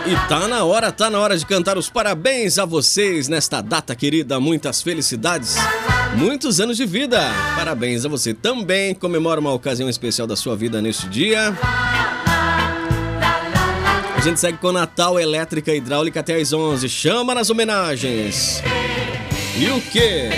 E tá na hora de cantar os parabéns a vocês nesta data querida. Muitas felicidades, muitos anos de vida. Parabéns a você também. Comemora uma ocasião especial da sua vida neste dia. A gente segue com Natal Elétrica Hidráulica até às 11. Chama nas homenagens. E o quê?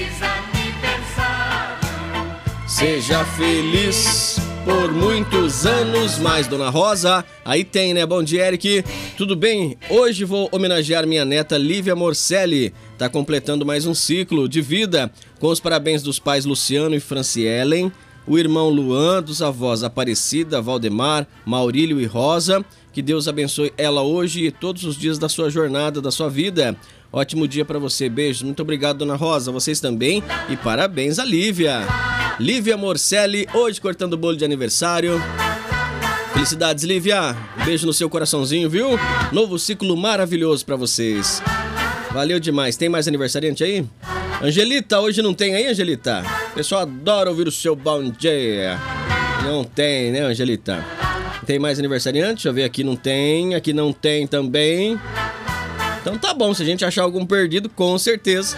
Seja feliz por muitos anos mais, Dona Rosa. Aí tem, né? Bom dia, Eric. Tudo bem? Hoje vou homenagear minha neta Lívia Morcelli. Tá completando mais um ciclo de vida. Com os parabéns dos pais Luciano e Francielen, o irmão Luan, dos avós Aparecida, Valdemar, Maurílio e Rosa. Que Deus abençoe ela hoje e todos os dias da sua jornada, da sua vida. Ótimo dia pra você. Beijos. Muito obrigado, Dona Rosa. Vocês também. E parabéns a Lívia. Lívia Morcelli, hoje cortando o bolo de aniversário. Felicidades, Lívia. Beijo no seu coraçãozinho, viu? Novo ciclo maravilhoso pra vocês. Valeu demais. Tem mais aniversariante aí? Angelita, hoje não tem aí, Angelita? O pessoal adora ouvir o seu bom dia. Não tem, né, Angelita? Tem mais aniversariante? Deixa eu ver, aqui não tem. Aqui não tem também. Então tá bom, se a gente achar algum perdido, com certeza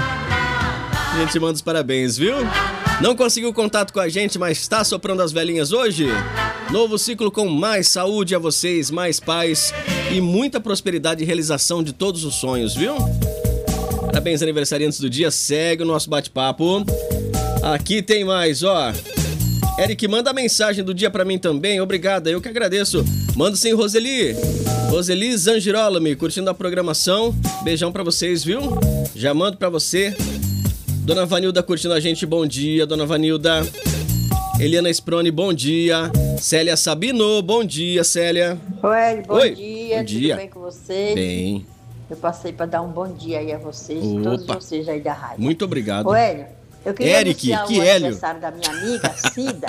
a gente manda os parabéns, viu? Não conseguiu contato com a gente, mas está soprando as velhinhas hoje? Novo ciclo com mais saúde a vocês, mais paz e muita prosperidade e realização de todos os sonhos, viu? Parabéns, aniversariantes do dia. Segue o nosso bate-papo. Aqui tem mais, ó. Eric, manda a mensagem do dia pra mim também. Obrigado, eu que agradeço. Manda sim, Roseli. Roseli Zangirolami, curtindo a programação. Beijão pra vocês, viu? Já mando pra você. Dona Vanilda curtindo a gente, bom dia, Dona Vanilda. Eliana Sproni, bom dia. Célia Sabino, bom dia, Célia. Oi, bom Oi. dia. Bom dia. Tudo bem com vocês? Bem. Eu passei para dar um bom dia aí a vocês, todos vocês aí da rádio. Muito obrigado. Ô, Hélio, eu queria Eric, anunciar que o Hélio? aniversário da minha amiga, Cida.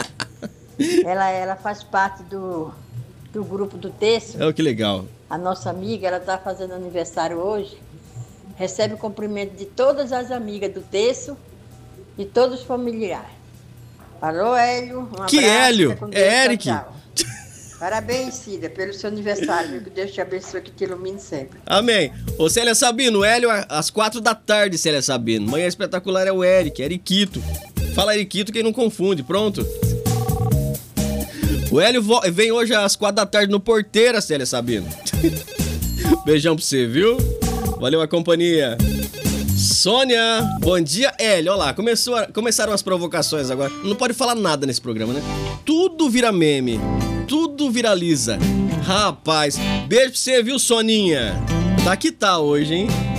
Ela faz parte do grupo do Terço. Oh, que legal. A nossa amiga, ela está fazendo aniversário hoje. Recebe o cumprimento de todas as amigas do Terço e todos os familiares. Falou, Hélio. Um abraço, Que Hélio? fica com Deus, É Eric. tchau, tchau. Parabéns, Cida, pelo seu aniversário. Que Deus te abençoe, que te ilumine sempre. Amém. Ô, Célia Sabino, o Hélio às 4 da tarde, Célia Sabino. Manhã espetacular é o Eric, Eriquito. Fala Eriquito, quem não confunde, pronto. O Hélio vem hoje às 4 da tarde no Porteira, Célia Sabino. Beijão pra você, viu? Valeu a companhia. Sônia, bom dia, Hélio. Olha lá, começaram as provocações agora. Não pode falar nada nesse programa, né? Tudo vira meme, tudo viraliza. Rapaz, beijo pra você, viu, Soninha? Tá que tá hoje, hein?